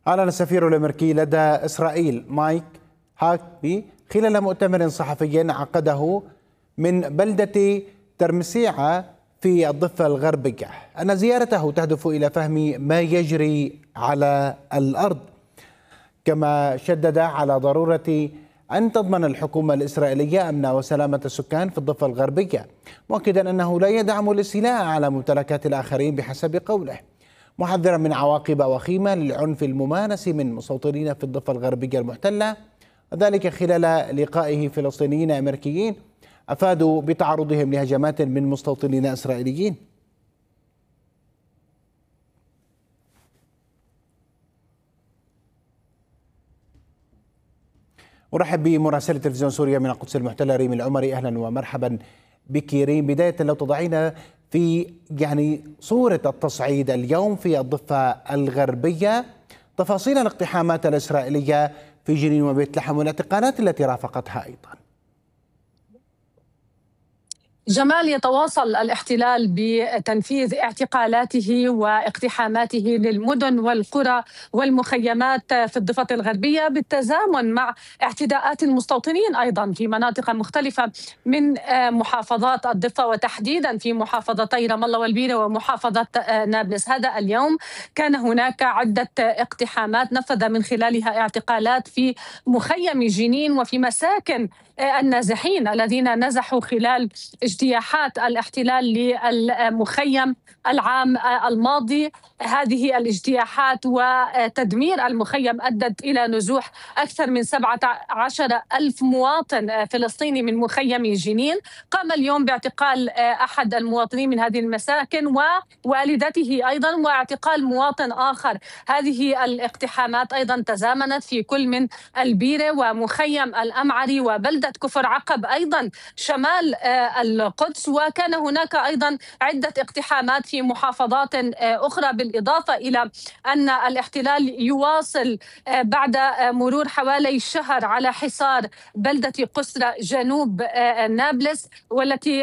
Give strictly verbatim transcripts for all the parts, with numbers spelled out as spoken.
أعلن السفير الأمريكي لدى إسرائيل مايك هاكبي خلال مؤتمر صحفي عقده من بلدة ترمسيعة في الضفة الغربية أن زيارته تهدف إلى فهم ما يجري على الأرض، كما شدد على ضرورة أن تضمن الحكومة الإسرائيلية أمن وسلامة السكان في الضفة الغربية، مؤكدا أنه لا يدعم الاستيلاء على ممتلكات الآخرين بحسب قوله، محذرا من عواقب وخيمة للعنف الممارس من مستوطنين في الضفة الغربية المحتلة، وذلك خلال لقائه فلسطينيين أمريكيين أفادوا بتعرضهم لهجمات من مستوطنين إسرائيليين. أرحب بمراسلة تلفزيون سوريا من القدس المحتلة ريم العمري، أهلا ومرحبا بك ريم. بداية لو تضعينا في يعني صورة التصعيد اليوم في الضفة الغربية، تفاصيل الاقتحامات الإسرائيلية في جنين وبيت لحم والاعتقالات التي رافقتها أيضا. جمال، يتواصل الاحتلال بتنفيذ اعتقالاته واقتحاماته للمدن والقرى والمخيمات في الضفة الغربية بالتزامن مع اعتداءات المستوطنين أيضا في مناطق مختلفة من محافظات الضفة، وتحديدا في محافظتي رام الله والبيرة ومحافظة نابلس. هذا اليوم كان هناك عدة اقتحامات نفذ من خلالها اعتقالات في مخيم جنين وفي مساكن النازحين الذين نزحوا خلال اجتياحات الاحتلال للمخيم العام الماضي. هذه الاجتياحات وتدمير المخيم أدت إلى نزوح أكثر من سبعة عشر ألف مواطن فلسطيني من مخيم جنين. قام اليوم باعتقال أحد المواطنين من هذه المساكن ووالدته أيضا، واعتقال مواطن آخر. هذه الاقتحامات أيضا تزامنت في كل من البيرة ومخيم الأمعري وبلدة كفر عقب أيضا شمال القدس، وكان هناك أيضا عدة اقتحامات في محافظات أخرى، بالإضافة إلى أن الاحتلال يواصل بعد مرور حوالي شهر على حصار بلدة قسرة جنوب نابلس، والتي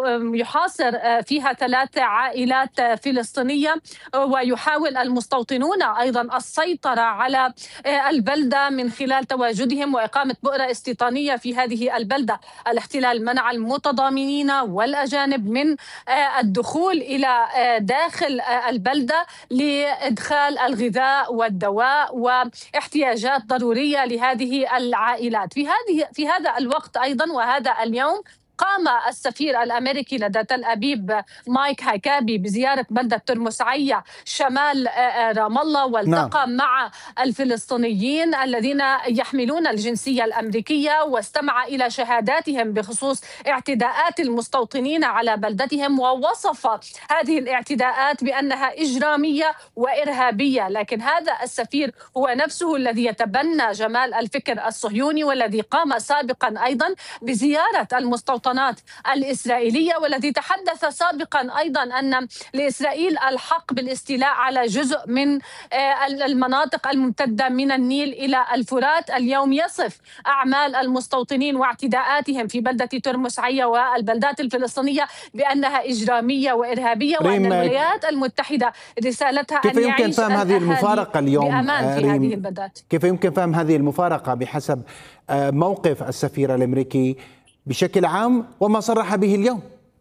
يحاصر فيها ثلاث عائلات فلسطينية، ويحاول المستوطنون أيضا السيطرة على البلدة من خلال تواجدهم وإقامة بؤرة استيطانية في هذه البلدة. الاحتلال منع المتضامنين والأجانب من الدخول إلى داخل البلدة لإدخال الغذاء والدواء واحتياجات ضرورية لهذه العائلات. في هذه في هذا الوقت أيضا وهذا اليوم قام السفير الأمريكي لدى تل أبيب مايك هاكابي بزيارة بلدة ترمس عية شمال رام الله، والتقى نعم. مع الفلسطينيين الذين يحملون الجنسية الأمريكية، واستمع إلى شهاداتهم بخصوص اعتداءات المستوطنين على بلدتهم، ووصف هذه الاعتداءات بأنها إجرامية وإرهابية. لكن هذا السفير هو نفسه الذي يتبنى جمال الفكر الصهيوني، والذي قام سابقا أيضا بزيارة المستوطنين الإسرائيلية، والذي تحدث سابقا أيضا أن لإسرائيل الحق بالاستيلاء على جزء من المناطق الممتدة من النيل إلى الفرات. اليوم يصف أعمال المستوطنين واعتداءاتهم في بلدة ترمس عية والبلدات الفلسطينية بأنها إجرامية وإرهابية، وأن الولايات المتحدة رسالتها كيف أن يمكن يعيش فهم هذه المفارقة اليوم بأمان في هذه البلدات؟ كيف يمكن فهم هذه المفارقة بحسب موقف السفير الأمريكي بشكل عام وما صرح به اليوم؟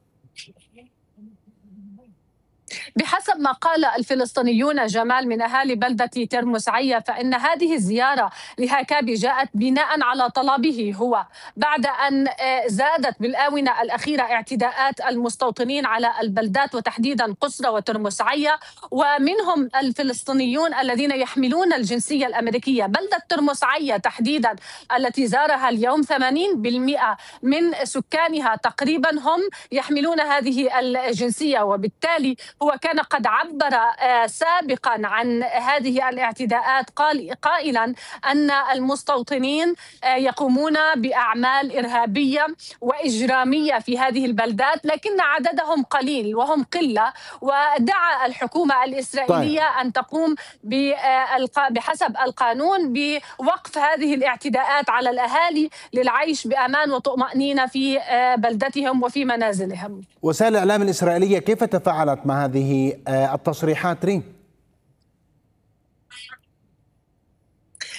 بحسب ما قال الفلسطينيون جمال من أهالي بلدة ترمس عية، فإن هذه الزيارة لهاكابي جاءت بناء على طلبه هو، بعد أن زادت بالآونة الأخيرة اعتداءات المستوطنين على البلدات وتحديدا قسرة وترمس عية، ومنهم الفلسطينيون الذين يحملون الجنسية الأمريكية. بلدة ترمس عية تحديدا التي زارها اليوم ثمانين بالمئة من سكانها تقريبا هم يحملون هذه الجنسية، وبالتالي هو كان قد عبر سابقا عن هذه الاعتداءات قال قائلا أن المستوطنين يقومون بأعمال إرهابية وإجرامية في هذه البلدات، لكن عددهم قليل وهم قلة، ودعا الحكومة الإسرائيلية طيب. أن تقوم بحسب القانون بوقف هذه الاعتداءات على الأهالي للعيش بأمان وطمأنينة في بلدتهم وفي منازلهم. وسائل الإعلام الإسرائيلية كيف تفاعلت مع هذه التصريحات ريم؟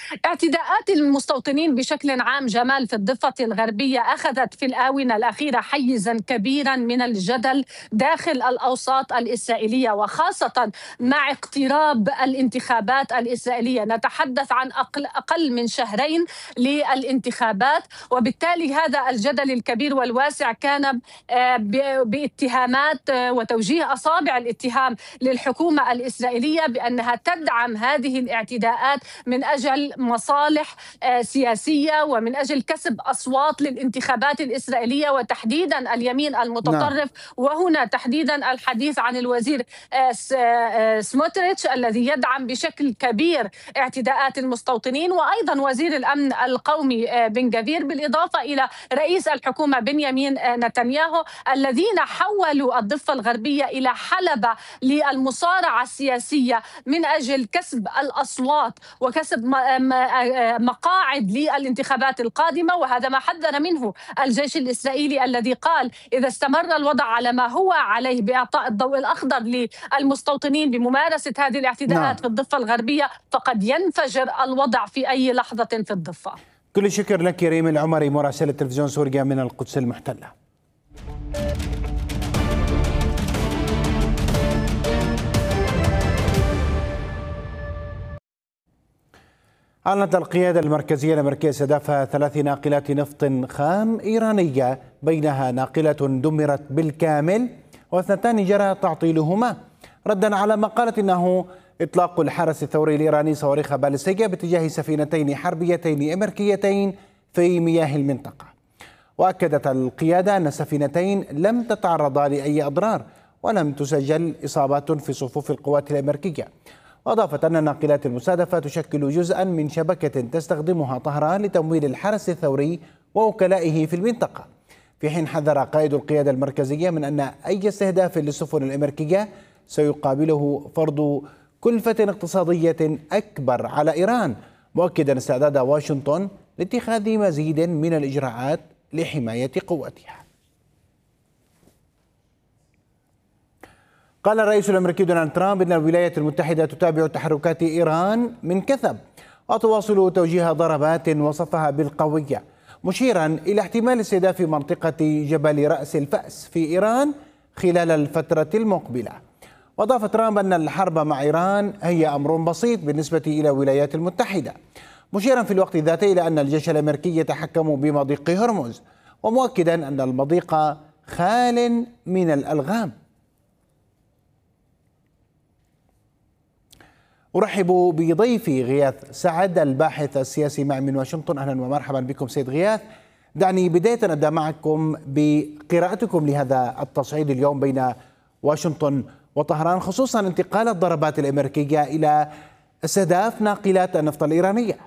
اعتداءات المستوطنين بشكل عام جمال في الضفة الغربية أخذت في الآونة الأخيرة حيزا كبيرا من الجدل داخل الأوساط الإسرائيلية، وخاصة مع اقتراب الانتخابات الإسرائيلية. نتحدث عن أقل, أقل من شهرين للانتخابات، وبالتالي هذا الجدل الكبير والواسع كان باتهامات وتوجيه أصابع الاتهام للحكومة الإسرائيلية بأنها تدعم هذه الاعتداءات من أجل مصالح سياسية ومن أجل كسب أصوات للانتخابات الإسرائيلية، وتحديدا اليمين المتطرف. نعم. وهنا تحديدا الحديث عن الوزير سموتريتش الذي يدعم بشكل كبير اعتداءات المستوطنين، وأيضا وزير الأمن القومي بن جفير، بالإضافة إلى رئيس الحكومة بنيامين نتنياهو، الذين حولوا الضفة الغربية إلى حلبة للمصارعة السياسية من أجل كسب الأصوات وكسب مقاعد للانتخابات القادمة. وهذا ما حذر منه الجيش الإسرائيلي الذي قال إذا استمر الوضع على ما هو عليه بإعطاء الضوء الأخضر للمستوطنين بممارسة هذه الاعتداءات نعم. في الضفة الغربية فقد ينفجر الوضع في أي لحظة في الضفة. كل الشكر لك ريم العمري مراسلة تلفزيون سوريا من القدس المحتلة. أعلنت القيادة المركزية الأمريكية استهداف ثلاث ناقلات نفط خام إيرانية، بينها ناقلة دمرت بالكامل واثنتان جرى تعطيلهما، ردا على ما قالت إنه إطلاق الحرس الثوري الإيراني صواريخ باليستية باتجاه سفينتين حربيتين أمريكيتين في مياه المنطقة. وأكدت القيادة أن السفينتين لم تتعرضا لأي أضرار ولم تسجل إصابات في صفوف القوات الأمريكية. وأضافت أن الناقلات المستهدفة تشكل جزءا من شبكة تستخدمها طهران لتمويل الحرس الثوري ووكلائه في المنطقة، في حين حذر قائد القيادة المركزية من أن أي استهداف للسفن الأمريكية سيقابله فرض كلفة اقتصادية أكبر على إيران، مؤكدا استعداد واشنطن لاتخاذ مزيد من الإجراءات لحماية قوتها. قال الرئيس الأمريكي دونالد ترامب إن الولايات المتحدة تتابع تحركات إيران من كثب وتواصل توجيه ضربات وصفها بالقوية، مشيرا إلى احتمال استهداف منطقة جبل رأس الفأس في إيران خلال الفترة المقبلة. وأضاف ترامب أن الحرب مع إيران هي أمر بسيط بالنسبة إلى الولايات المتحدة، مشيرا في الوقت ذاته إلى أن الجيش الأمريكي يتحكم بمضيق هرمز، ومؤكدا أن المضيق خال من الألغام. أرحب بضيفي غياث سعد الباحث السياسي معي من واشنطن. أهلا ومرحبا بكم سيد غياث. دعني بداية أبدأ معكم بقراءتكم لهذا التصعيد اليوم بين واشنطن وطهران، خصوصا انتقال الضربات الأمريكية إلى استهداف ناقلات النفط الإيرانية.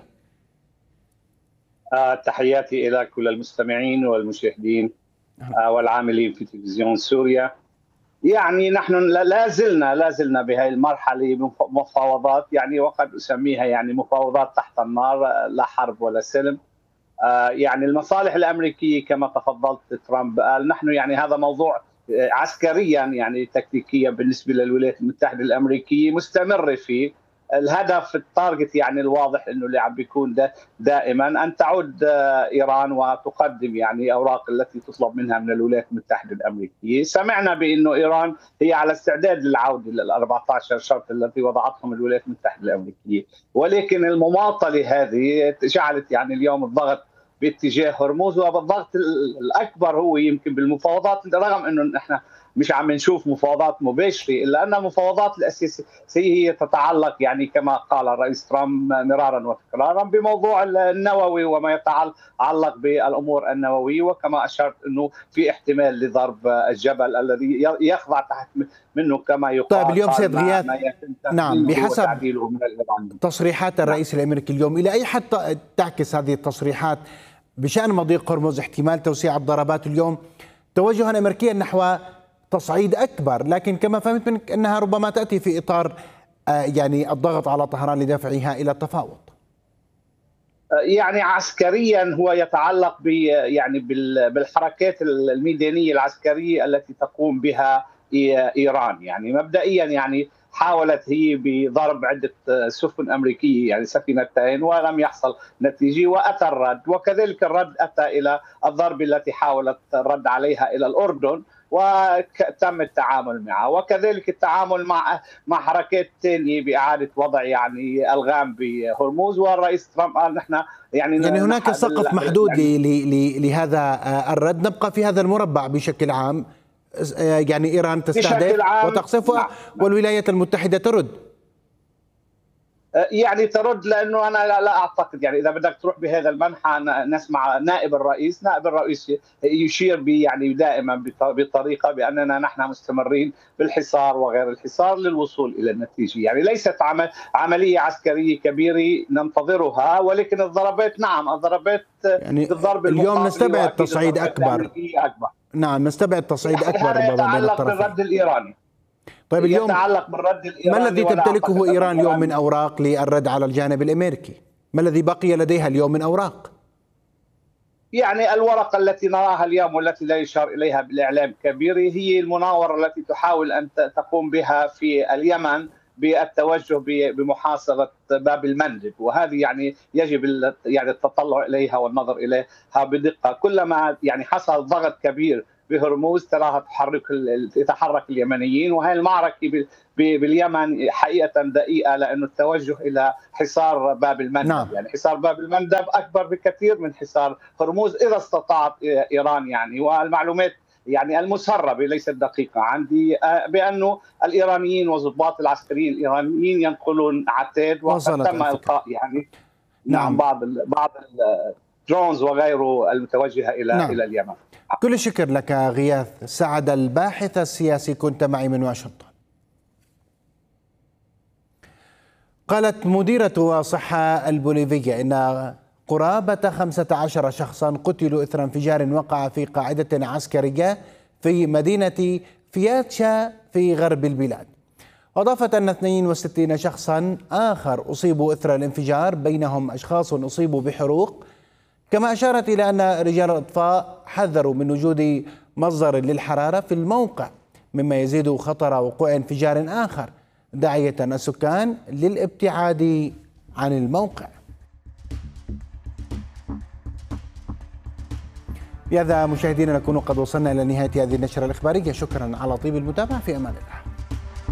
آه، تحياتي إلى كل المستمعين والمشاهدين آه، والعاملين في تلفزيون سوريا. يعني نحن لا زلنا لا زلنا بهذه المرحله مفاوضات، يعني وقد اسميها يعني مفاوضات تحت النار، لا حرب ولا سلم. آه يعني المصالح الامريكيه كما تفضلت ترامب قال نحن يعني هذا موضوع عسكريا يعني تكتيكيا بالنسبه للولايات المتحده الامريكيه مستمره فيه. الهدف التارجت يعني الواضح انه اللي عم بيكون دا دائما ان تعود ايران وتقدم يعني اوراق التي تطلب منها من الولايات المتحده الامريكيه. سمعنا بانه ايران هي على استعداد للعوده لل أربعة عشر شرط التي وضعتهم الولايات المتحده الامريكيه، ولكن المماطله هذه جعلت يعني اليوم الضغط باتجاه هرمز، والضغط الاكبر هو يمكن بالمفاوضات، رغم انه نحن مش عم نشوف مفاوضات مباشره، الا ان المفاوضات الاساسيه هي تتعلق يعني كما قال الرئيس ترامب مرارا وتكرارا بموضوع النووي وما يتعلق بالامور النوويه، وكما اشرت انه في احتمال لضرب الجبل الذي يخضع تحت منه كما يقال. طيب اليوم سيد غياث، نعم، بحسب تصريحات الرئيس نعم. الامريكي اليوم، الى اي حد تعكس هذه التصريحات بشان مضيق هرمز، احتمال توسيع الضربات اليوم توجها امريكيا نحو تصعيد أكبر، لكن كما فهمت منك أنها ربما تأتي في إطار يعني الضغط على طهران لدفعها إلى التفاوض؟ يعني عسكريا هو يتعلق ب يعني بالحركات الميدانية العسكرية التي تقوم بها إيران. يعني مبدئيا يعني حاولت هي بضرب عدة سفن أمريكية يعني سفينتين ولم يحصل نتيجة وأتى الرد، وكذلك الرد أتى إلى الضربة التي حاولت الرد عليها إلى الأردن وتم التعامل معها، وكذلك التعامل مع مع حركات ثانيه باعاده وضع يعني الغام بهرموز. والرئيس ترامب قال نحن يعني يعني هناك سقف محدود يعني لهذا الرد. نبقى في هذا المربع بشكل عام، يعني ايران تستهدف وتقصفها والولايات المتحده ترد. يعني ترد لانه انا لا, لا اعتقد يعني اذا بدك تروح بهذا المنحى نسمع نائب الرئيس، نائب الرئيس يشير بي يعني دائما بطريقه باننا نحن مستمرين بالحصار وغير الحصار للوصول الى النتيجه، يعني ليست عمل عمليه عسكريه كبيره ننتظرها، ولكن الضربات نعم الضربات يعني بالضرب اليوم نستبعد تصعيد اكبر. اكبر نعم نستبعد تصعيد يعني اكبر هذا ربما بين يتعلق الطرفين. بالرد الايراني. طيب اليوم يتعلق بالرد الإيراني، ما الذي تمتلكه إيران اليوم من أوراق للرد على الجانب الأمريكي؟ ما الذي بقي لديها اليوم من أوراق؟ يعني الورقة التي نراها اليوم والتي لا يشار إليها بالإعلام كبيرة هي المناورة التي تحاول أن تقوم بها في اليمن بالتوجه بمحاصرة باب المندب، وهذه يعني يجب يعني التطلع إليها والنظر إليها بدقة. كلما يعني حصل ضغط كبير بهرموز تراها تحرك يتحرك اليمنيين، وهي المعركة باليمن حقيقة دقيقة لأنه التوجه إلى حصار باب المندب. نعم. يعني حصار باب المندب أكبر بكثير من حصار هرموز إذا استطاعت إيران يعني. والمعلومات يعني المسربة ليست دقيقة عندي بأنه الإيرانيين وضباط العسكريين الإيرانيين ينقلون عتاد وقد تم إلقاء يعني نعم, نعم بعض ال بعض الدرونز وغيره المتوجهة إلى نعم. إلى اليمن. كل الشكر لك غياث سعد الباحث السياسي، كنت معي من واشنطن. قالت مديرة الصحة البوليفية إن قرابة خمسة عشر شخصا قتلوا إثر انفجار وقع في قاعدة عسكرية في مدينة فياتشا في غرب البلاد. أضافت أن اثنين وستين شخصا آخر أصيبوا إثر الانفجار، بينهم أشخاص أصيبوا بحروق. كما أشارت إلى أن رجال الإطفاء حذروا من وجود مصدر للحرارة في الموقع مما يزيد خطر وقوع انفجار آخر، داعية السكان للابتعاد عن الموقع. بهذا مشاهدينا نكون قد وصلنا إلى نهاية هذه النشرة الإخبارية. شكرا على طيب المتابعة، في أمان الله.